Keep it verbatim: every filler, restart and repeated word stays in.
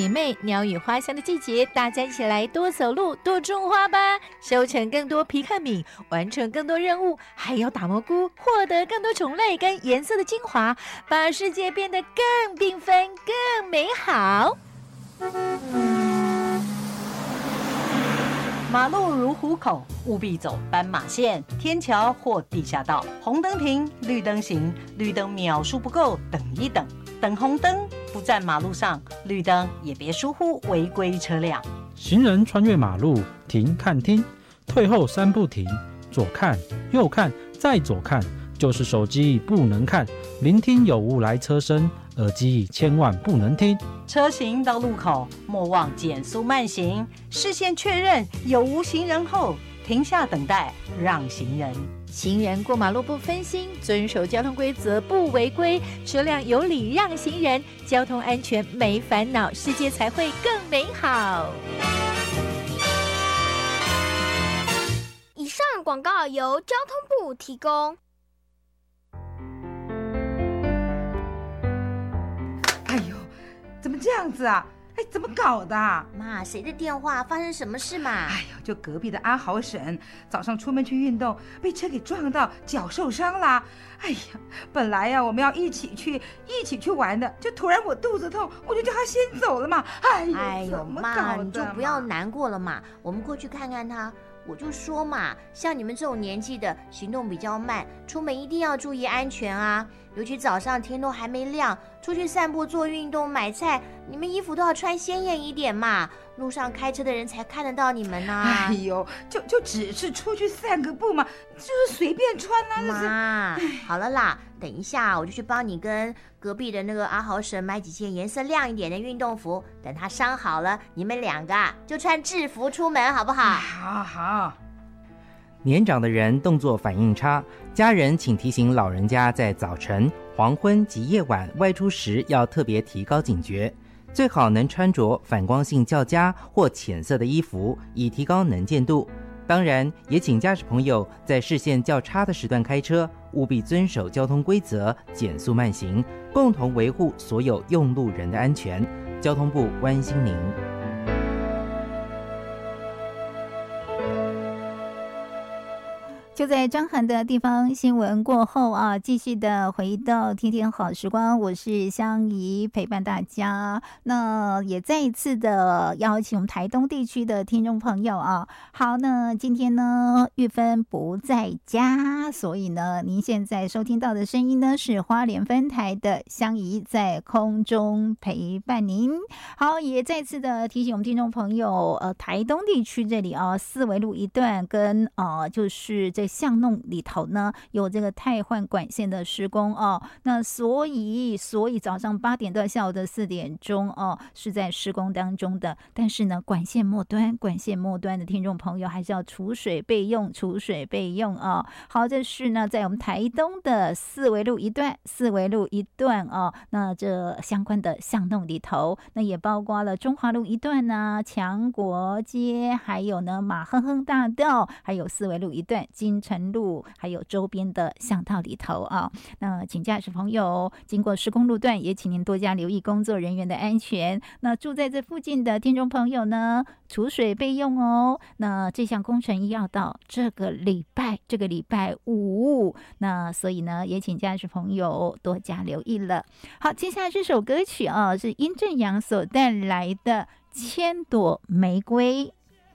美美鸟语花香的季节，大家一起来多走路多种花吧，收成更多皮克敏，完成更多任务，还有打蘑菇，获得更多种类跟颜色的精华，把世界变得更缤纷更美好。 马路如虎口，务必走斑马线、天桥或地下道。红灯停，绿灯行，绿灯秒数不够，等一等。等红灯，不站马路上，绿灯也别疏忽违规车辆。 行人穿越马路，停看听，退后三步停，左看右看再左看，就是手机不能看，聆听有无来车声，耳机千万不能听。 车行到路口，莫忘减速慢行，视线确认有无行人后，停下等待，让行人。 行人过马路不分心，遵守交通规则不违规，车辆有礼让行人，交通安全没烦恼，世界才会更美好。 以上广告由交通部提供。 哎呦，怎么这样子啊？哎，怎么搞的？ 妈，谁的电话？发生什么事嘛？ 哎呦，就隔壁的阿豪婶，早上出门去运动，被车给撞到，脚受伤啦。哎呀，本来呀、啊、我们要一起去一起去玩的，就突然我肚子痛，我就叫他先走了嘛。哎呦， 哎呦妈，你就不要难过了嘛，我们过去看看他。我就说嘛，像你们这种年纪的，行动比较慢，出门一定要注意安全啊！尤其早上天都还没亮，出去散步、做运动、买菜，你们衣服都要穿鲜艳一点嘛，路上开车的人才看得到你们啊！ 哎呦，就就只是出去散个步嘛，就是随便穿啊！ 妈，好了啦，等一下我就去帮你跟隔壁的那个阿豪婶买几件颜色亮一点的运动服，等他伤好了，你们两个啊就穿制服出门，好不好？ 好好。 年长的人动作反应差，家人请提醒老人家在早晨、黄昏及夜晚外出时要特别提高警觉，最好能穿着反光性较佳或浅色的衣服，以提高能见度。当然，也请驾驶朋友在视线较差的时段开车，务必遵守交通规则，减速慢行，共同维护所有用路人的安全。交通部关心您。 就在张涵的地方新闻过后啊，继续的回到天天好时光，我是香怡，陪伴大家。那也再一次的邀请我们台东地区的听众朋友啊。好，那今天呢，玉芬不在家，所以呢，您现在收听到的声音呢是花莲分台的香怡在空中陪伴您。好，也再次的提醒我们听众朋友，呃，台东地区这里啊，四维路一段跟呃，就是这巷弄里头呢有这个汰换管线的施工哦，那所以所以早上八点到下午的四点钟哦是在施工当中的，但是呢管线末端管线末端的听众朋友还是要储水备用，储水备用哦。好，这是呢在我们台东的四维路一段四维路一段哦，那这相关的巷弄里头，那也包括了中华路一段啊、强国街，还有呢马亨亨大道，还有四维路一段金城路，还有周边的巷道里头啊。那请驾驶朋友经过施工路段，也请您多加留意工作人员的安全。那住在这附近的听众朋友呢，储水备用哦。那这项工程要到这个礼拜，这个礼拜五，那所以呢，也请驾驶朋友多加留意了。好，接下来这首歌曲啊，是殷正阳所带来的《千朵玫瑰》。